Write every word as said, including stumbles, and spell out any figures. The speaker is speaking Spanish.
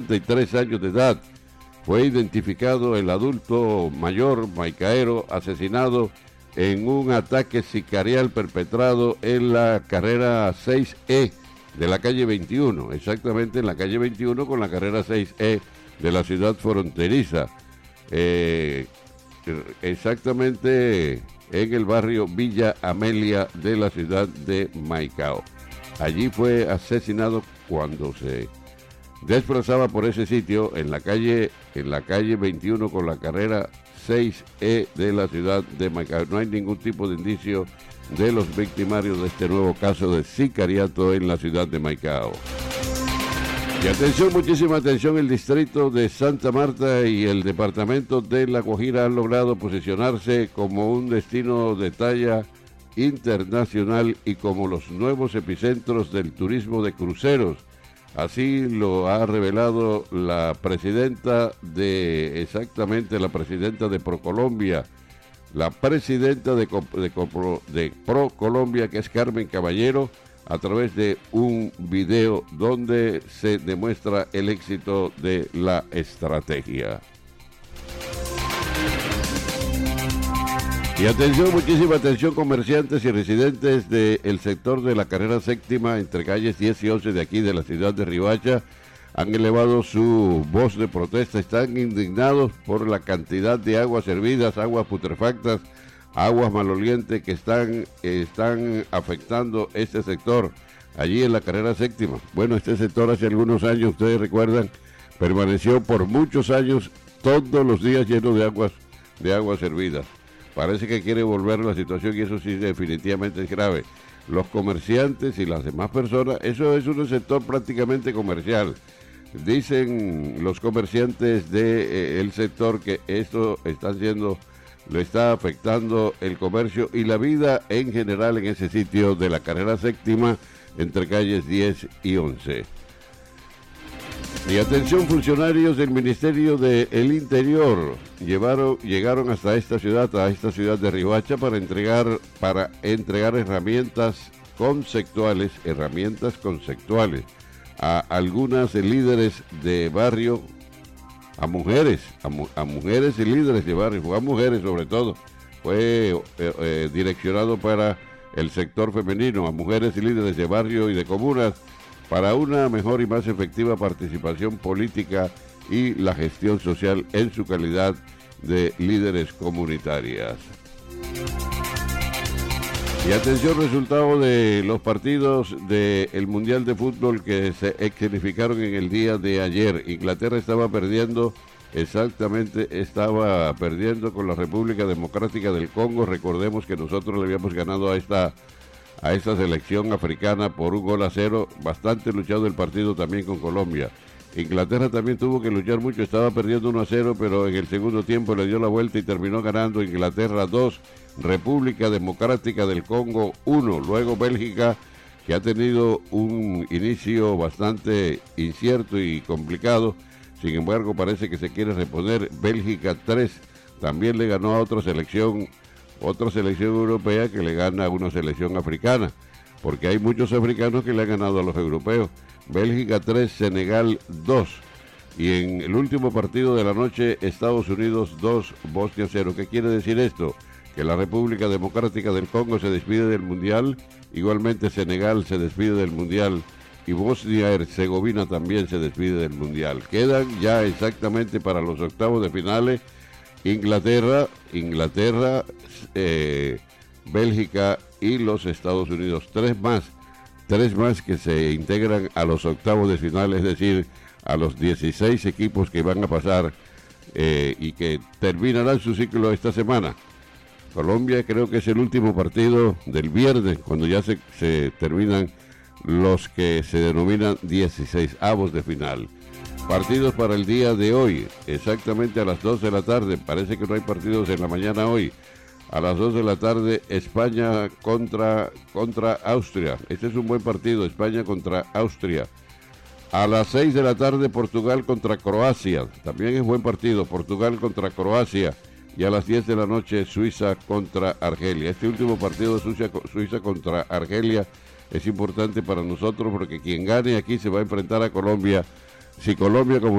setenta y tres años de edad. Fue identificado el adulto mayor Maicaero asesinado en un ataque sicarial perpetrado en la carrera seis E de la calle veintiuno, exactamente en la calle veintiuno con la carrera seis E de la ciudad fronteriza, eh, exactamente en el barrio Villa Amelia de la ciudad de Maicao. Allí fue asesinado cuando se desplazaba por ese sitio en la calle, en la calle veintiuno con la carrera seis E de la ciudad de Maicao. No hay ningún tipo de indicio de los victimarios de este nuevo caso de sicariato en la ciudad de Maicao. Y atención, muchísima atención, el distrito de Santa Marta y el departamento de La Guajira han logrado posicionarse como un destino de talla internacional y como los nuevos epicentros del turismo de cruceros. Así lo ha revelado la presidenta de, exactamente la presidenta de ProColombia, la presidenta de, de, de ProColombia, que es Carmen Caballero, a través de un video donde se demuestra el éxito de la estrategia. Y atención, muchísima atención, comerciantes y residentes del sector de la carrera séptima entre calles diez y once de aquí de la ciudad de Riohacha han elevado su voz de protesta. Están indignados por la cantidad de aguas hervidas, aguas putrefactas, aguas malolientes que están, están afectando este sector allí en la carrera séptima. Bueno, este sector hace algunos años, ustedes recuerdan, permaneció por muchos años todos los días lleno de aguas, de aguas hervidas. Parece que quiere volver a la situación y eso sí definitivamente es grave. Los comerciantes y las demás personas, eso es un sector prácticamente comercial. Dicen los comerciantes del eh, sector que esto está haciendo, le está afectando el comercio y la vida en general en ese sitio de la carrera séptima entre calles diez y once. Y atención, funcionarios del Ministerio del Interior llevaron, llegaron hasta esta ciudad, a esta ciudad de Riohacha para entregar, para entregar herramientas conceptuales, herramientas conceptuales a algunas líderes de barrio, a mujeres, a, mu a mujeres y líderes de barrio, a mujeres sobre todo. Fue eh, eh, direccionado para el sector femenino, a mujeres y líderes de barrio y de comunas, para una mejor y más efectiva participación política y la gestión social en su calidad de líderes comunitarias. Y atención, resultado de los partidos del Mundial de Fútbol que se escenificaron en el día de ayer. Inglaterra estaba perdiendo, exactamente, estaba perdiendo con la República Democrática del Congo. Recordemos que nosotros le habíamos ganado a esta a esta selección africana por un gol a cero, bastante luchado el partido también con Colombia. Inglaterra también tuvo que luchar mucho, estaba perdiendo uno a cero, pero en el segundo tiempo le dio la vuelta y terminó ganando. Inglaterra dos, República Democrática del Congo uno. Luego Bélgica, que ha tenido un inicio bastante incierto y complicado, sin embargo parece que se quiere reponer. Bélgica tres, también le ganó a otra selección otra selección europea que le gana a una selección africana, porque hay muchos africanos que le han ganado a los europeos. Bélgica tres, Senegal dos. Y en el último partido de la noche, Estados Unidos dos, Bosnia cero. ¿Qué quiere decir esto? Que la República Democrática del Congo se despide del Mundial, igualmente Senegal se despide del Mundial y Bosnia y Herzegovina también se despide del Mundial. Quedan ya exactamente para los octavos de finales Inglaterra, Inglaterra, eh, Bélgica y los Estados Unidos. Tres más, tres más que se integran a los octavos de final, es decir, a los dieciséis equipos que van a pasar eh, y que terminarán su ciclo esta semana. Colombia creo que es el último partido del viernes, cuando ya se, se terminan los que se denominan dieciséis avos de final. Partidos para el día de hoy, exactamente a las dos de la tarde. Parece que no hay partidos en la mañana hoy. A las dos de la tarde, España contra, contra Austria. Este es un buen partido, España contra Austria. A las seis de la tarde, Portugal contra Croacia. También es buen partido, Portugal contra Croacia. Y a las diez de la noche, Suiza contra Argelia. Este último partido de Suiza, Suiza contra Argelia es importante para nosotros porque quien gane aquí se va a enfrentar a Colombia. Si Colombia, como